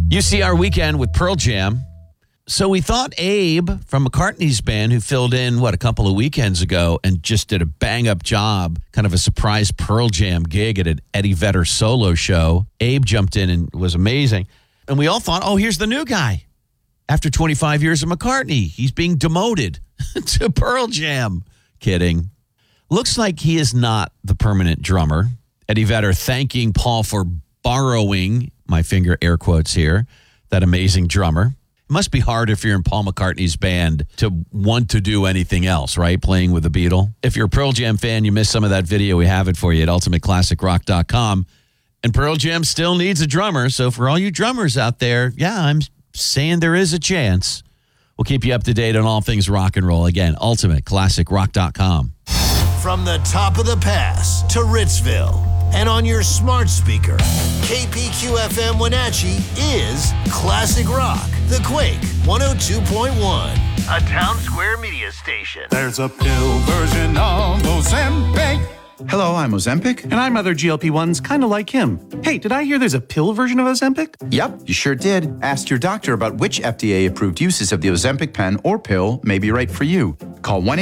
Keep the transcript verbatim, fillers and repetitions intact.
U C R weekend with Pearl Jam. So we thought Abe from McCartney's band, who filled in, what, a couple of weekends ago and just did a bang-up job, kind of a surprise Pearl Jam gig at an Eddie Vedder solo show. Abe jumped in and was amazing. And we all thought, oh, here's the new guy. After twenty-five years of McCartney, he's being demoted to Pearl Jam. Kidding. Looks like he is not the permanent drummer. Eddie Vedder thanking Paul for borrowing, my finger air quotes here, that amazing drummer. It must be hard if you're in Paul McCartney's band to want to do anything else, right? Playing with a Beatle. If you're a Pearl Jam fan, you missed some of that video. We have it for you at ultimate classic rock dot com. And Pearl Jam still needs a drummer. So for all you drummers out there, yeah, I'm saying there is a chance. We'll keep you up to date on all things rock and roll. Again, ultimate classic rock dot com. From the top of the pass to Ritzville and on your smart speaker, K P Q F M Wenatchee is Classic Rock, The Quake one oh two point one, a Town Square media station. There's a pill version of Ozempic. Hello, I'm Ozempic. And I'm other G L P ones kind of like him. Hey, did I hear there's a pill version of Ozempic? Yep, you sure did. Ask your doctor about which F D A-approved uses of the Ozempic pen or pill may be right for you. Call one